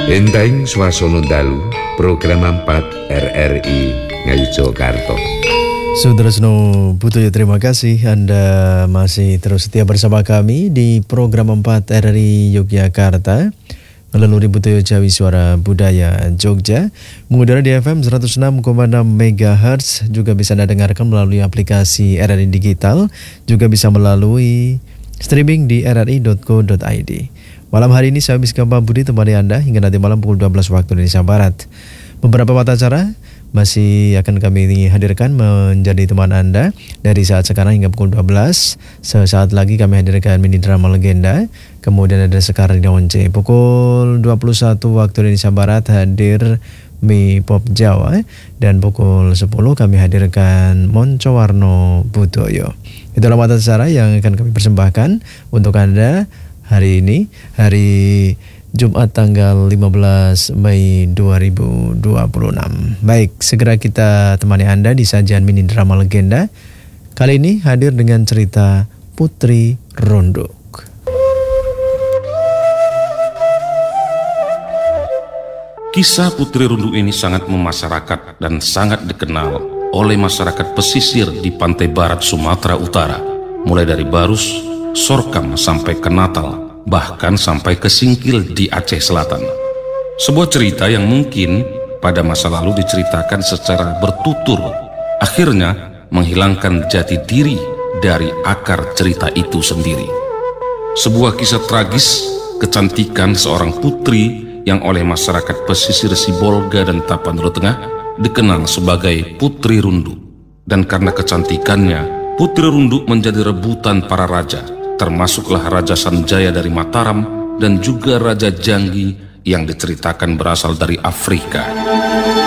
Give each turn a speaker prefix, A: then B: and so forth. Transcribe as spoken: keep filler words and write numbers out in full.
A: Enteng swasana dalu program empat R R I Ngayogyakarta.
B: Sutresno Butoyo, terima kasih Anda masih terus setia bersama kami di program empat R R I Yogyakarta melalui Butoyo Jawi Suara Budaya Jogja, mengudara di F M seratus enam koma enam megahertz, juga bisa Anda dengarkan melalui aplikasi R R I Digital, juga bisa melalui streaming di r r i dot co dot i d. Malam hari ini saya Miska Budi temani Anda hingga nanti malam pukul dua belas waktu Indonesia Barat. Beberapa mata acara masih akan kami hadirkan menjadi teman Anda dari saat sekarang hingga pukul dua belas. Sesaat lagi kami hadirkan mini drama legenda. Kemudian ada Sekar di Once. Pukul dua puluh satu waktu Indonesia Barat hadir Mi Pop Jawa. Dan pukul sepuluh kami hadirkan Monco Warno Butoyo. Itulah mata acara yang akan kami persembahkan untuk Anda hari ini, hari Jumat tanggal lima belas Mei dua ribu dua puluh enam. Baik, segera kita temani Anda di sajian mini drama legenda. Kali ini hadir dengan cerita Putri Runduk.
C: Kisah Putri Runduk ini sangat memasyarakat dan sangat dikenal oleh masyarakat pesisir di pantai barat Sumatera Utara, mulai dari Barus, Sorkam sampai ke Natal, bahkan sampai ke Singkil di Aceh Selatan. Sebuah cerita yang mungkin pada masa lalu diceritakan secara bertutur, akhirnya menghilangkan jati diri dari akar cerita itu sendiri. Sebuah kisah tragis kecantikan seorang putri yang oleh masyarakat pesisir Sibolga dan Tapanuli Tengah dikenal sebagai Putri Runduk. Dan karena kecantikannya, Putri Runduk menjadi rebutan para raja, termasuklah Raja Sanjaya dari Mataram dan juga Raja Janggi yang diceritakan berasal dari Afrika.